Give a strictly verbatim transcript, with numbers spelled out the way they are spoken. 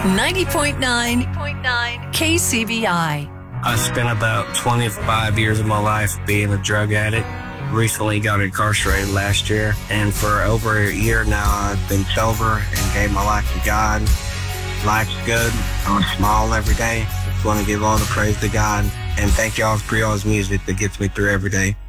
ninety point nine K C B I. I spent about twenty-five years of my life being a drug addict. Recently got incarcerated last year, and for over a year now I've been sober and gave my life to God. Life's good. I smile every day. Just want to give all the praise to God, and thank y'all for y'all's music that gets me through every day.